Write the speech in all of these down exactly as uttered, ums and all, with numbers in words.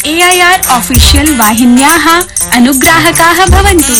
ए ऐ आर् official वाहिन्याः अनुग्राहकाः भवन्तु।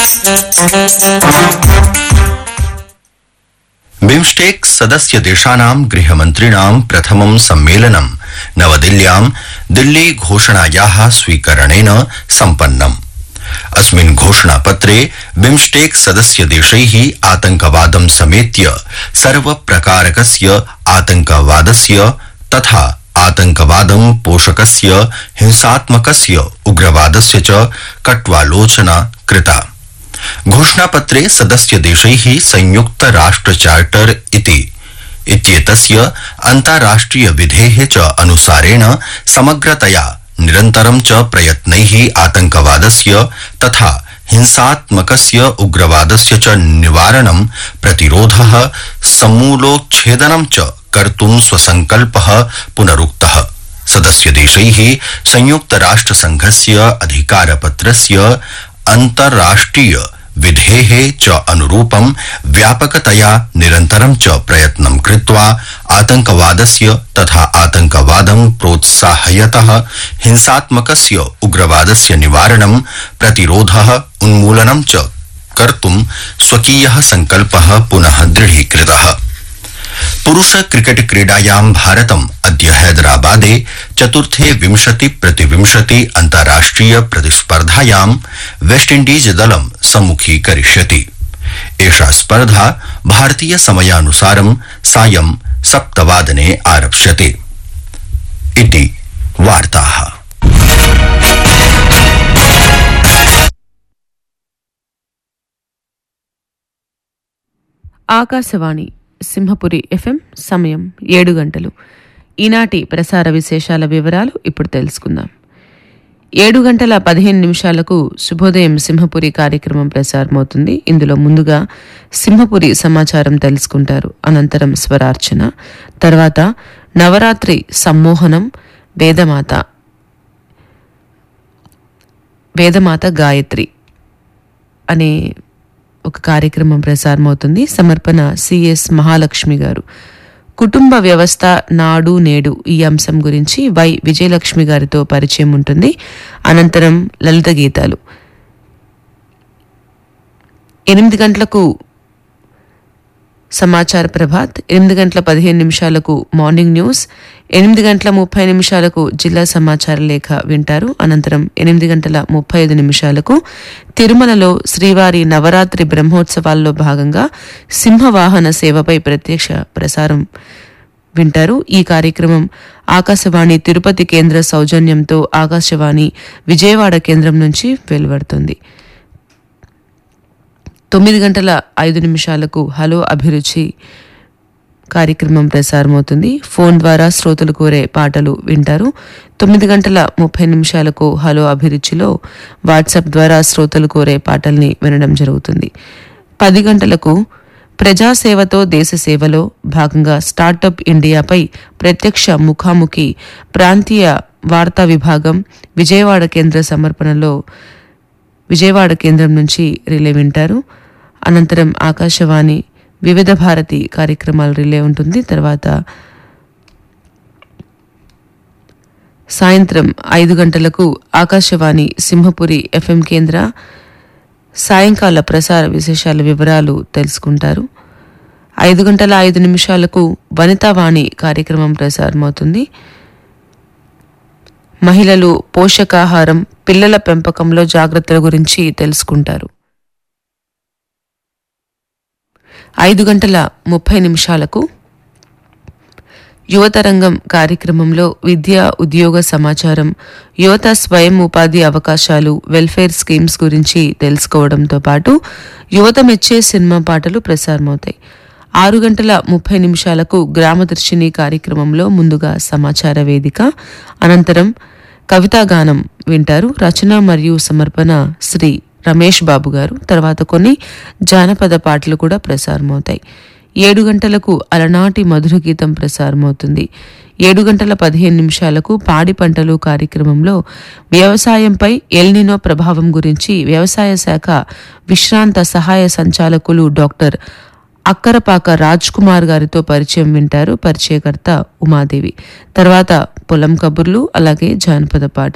BIMSTEC सदस्य देशानां गृहमन्त्रिणां प्रथमं सम्मेलनं नवदिल्ल्यां दिल्ली घोषणायाः स्वीकरणेन सम्पन्नम्। अस्मिन् घोषणापत्रे बिम्स्टेक सदस्य देशैः आतंकवादं समेत्य सर्वप्रकारकस्य आतंकवादस्य तथा आतंकवादं पोषकस्य हिंसात्मकस्य उग्रवादस्य च कट्वालोचना कृता। घोषणापत्रे सदस्य देशैः संयुक्त राष्ट्र चार्टर इति इत्येतस्य अन्ताराष्ट्रिय विधेः च अनुसारेण समग्रतया निरन्तरं च प्रयत्नैः आतंकवादस्य तथा हिंसात्मकस्य उग्रवादस्य च निवारणं प्रतिरोधः समूलोच्छेदनं च कर्तुं स्वसंकल्पः पुनरुक्तः। सदस्य देशैः संयुक्त राष्ट्र संघस्य अधिकारपत्रस्य अंतर्राष्ट्रीय विधेः च अनुरूपं व्यापकतया निरन्तरं च प्रयत्नं कृत्वा आतंकवादस्य तथा आतंकवादं प्रोत्साहयतः हिंसात्मकस्य उग्रवादस्य निवारणं प्रतिरोधः उन्मूलनं च कर्तुं स्वकीयः संकल्पः पुनः दृढीकृतः। पुरुष क्रिकेट क्रीडायां भारतम् अद्य हैदराबादे चतुर्थे विंशति प्रतिविंशति अन्ताराष्ट्रिय प्रतिस्पर्धायां वेस्टइंडीज दलं सम्मुखीकरिष्यति। एषा स्पर्धा भारतीय समयानुसारं सायं सप्तवादने आरप्स्यते। इति वार्ताः। ఆకాశవాణి సింహపురి ఎఫ్ఎం సమయం ఏడు గంటలు. ఈనాటి ప్రసార విశేషాల వివరాలు ఇప్పుడు తెలుసుకుందాం. ఏడు గంటల పదిహేను నిమిషాలకు శుభోదయం సింహపురి కార్యక్రమం ప్రసారమవుతుంది. ఇందులో ముందుగా సింహపురి సమాచారం తెలుసుకుంటారు. అనంతరం స్వరార్చన, తర్వాత నవరాత్రి సమ్మోహనం, వేదమాత వేదమాత గాయత్రి అనే ఒక కార్యక్రమం ప్రసారమవుతుంది. సమర్పణ సిఎస్ మహాలక్ష్మి గారు. కుటుంబ వ్యవస్థ నాడు నేడు ఈ అంశం గురించి వై విజయలక్ష్మి గారితో పరిచయం ఉంటుంది. అనంతరం లలిత గీతాలు. ఎనిమిది గంటలకు సమాచార ప్రభాత్, ఎనిమిది గంటల పదిహేను నిమిషాలకు మార్నింగ్ న్యూస్, ఎనిమిది గంటల ముప్పై నిమిషాలకు జిల్లా సమాచార లేఖ వింటారు. అనంతరం ఎనిమిది గంటల ముప్పై ఐదు నిమిషాలకు తిరుమలలో శ్రీవారి నవరాత్రి బ్రహ్మోత్సవాల్లో భాగంగా సింహవాహన సేవపై ప్రత్యక్ష ప్రసారం వింటారు. ఈ కార్యక్రమం ఆకాశవాణి తిరుపతి కేంద్ర సౌజన్యంతో ఆకాశవాణి విజయవాడ కేంద్రం నుంచి వెలువడుతుంది. తొమ్మిది గంటల ఐదు నిమిషాలకు హలో అభిరుచి కార్యక్రమం ప్రసారమవుతుంది. ఫోన్ ద్వారా శ్రోతలు కోరే పాటలు వింటారు. తొమ్మిది గంటల ముప్పై నిమిషాలకు హలో అభిరుచిలో వాట్సాప్ ద్వారా శ్రోతలు కోరే పాటల్ని వినడం జరుగుతుంది. పది గంటలకు ప్రజాసేవతో దేశ సేవలో భాగంగా స్టార్టప్ ఇండియాపై ప్రత్యక్ష ముఖాముఖి ప్రాంతీయ వార్తా విభాగం విజయవాడ కేంద్ర సమర్పణలో విజయవాడ కేంద్రం నుంచి రిలే వింటారు. అనంతరం ఆకాశవాణి వివిధ భారతి కార్యక్రమాలు రిలే ఉంటుంది. తర్వాత సాయంత్రం ఐదు గంటలకు ఆకాశవాణి సింహపురి ఎఫ్ఎం కేంద్ర సాయంకాల ప్రసార విశేషాల వివరాలు తెలుసుకుంటారు. ఐదు గంటల ఐదు నిమిషాలకు వనితావాణి కార్యక్రమం ప్రసారమవుతుంది. మహిళలు పోషకాహారం, పిల్లల పెంపకంలో జాగ్రత్తల గురించి తెలుసుకుంటారు. ఐదు గంటల ముప్పై నిమిషాలకు యువతరంగం కార్యక్రమంలో విద్య, ఉద్యోగ సమాచారం, యువత స్వయం ఉపాధి అవకాశాలు, వెల్ఫేర్ స్కీమ్స్ గురించి తెలుసుకోవడంతో పాటు యువత మెచ్చే సినిమా పాటలు ప్రసారమవుతాయి. ఆరు గంటల ముప్పై నిమిషాలకు గ్రామదర్శిని కార్యక్రమంలో ముందుగా సమాచార వేదిక, అనంతరం కవితాగానం వింటారు. రచన మరియు సమర్పణ శ్రీ రమేష్ బాబు గారు. తర్వాత కొన్ని జానపద పాటలు కూడా ప్రసారమవుతాయి. ఏడు గంటలకు అలనాటి మధుర గీతం ప్రసారమవుతుంది. ఏడు గంటల పదిహేను నిమిషాలకు పాడి పంటలు కార్యక్రమంలో వ్యవసాయంపై ఎల్నినో ప్రభావం గురించి వ్యవసాయ శాఖ విశ్రాంత సహాయ సంచాలకులు డాక్టర్ అక్కరపాక రాజ్ కుమార్ గారితో పరిచయం వింటారు. పరిచయకర్త ఉమాదేవి. తర్వాత పొలం కబుర్లు, అలాగే జానపద పాట.